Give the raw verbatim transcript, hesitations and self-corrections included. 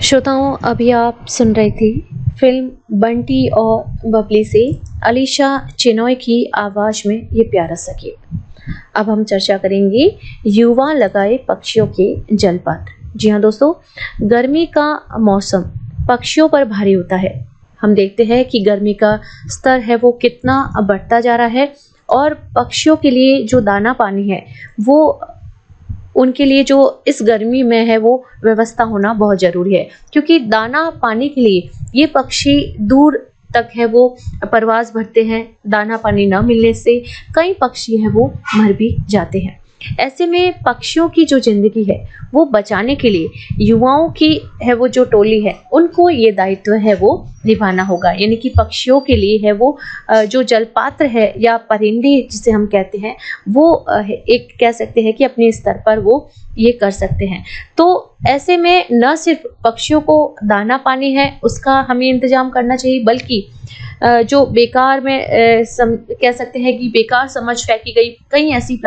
श्रोताओं, अभी आप सुन रही थी फिल्म बंटी और बबली से अलीशा चिनॉय की आवाज में ये प्यारा सा गीत। अब हम चर्चा करेंगे युवा लगाए पक्षियों के जलपात। जी हाँ दोस्तों, गर्मी का मौसम पक्षियों पर भारी होता है। हम देखते हैं कि गर्मी का स्तर है वो कितना बढ़ता जा रहा है और पक्षियों के लिए जो दाना पानी है वो उनके लिए जो इस गर्मी में है वो व्यवस्था होना बहुत ज़रूरी है, क्योंकि दाना पानी के लिए ये पक्षी दूर तक है वो परवाज़ भरते हैं। दाना पानी न मिलने से कई पक्षी हैं वो मर भी जाते हैं। ऐसे में पक्षियों की जो ज़िंदगी है वो बचाने के लिए युवाओं की है वो जो टोली है उनको ये दायित्व है वो निभाना होगा। यानी कि पक्षियों के लिए है वो जो जलपात्र है या परिंदी जिसे हम कहते हैं वो एक कह सकते हैं कि अपने स्तर पर वो ये कर सकते हैं। तो ऐसे में न सिर्फ पक्षियों को दाना पानी है उसका हमें इंतजाम करना चाहिए, बल्कि जो बेकार में सम, कह सकते हैं कि बेकार समझ फेंकी गई कई ऐसी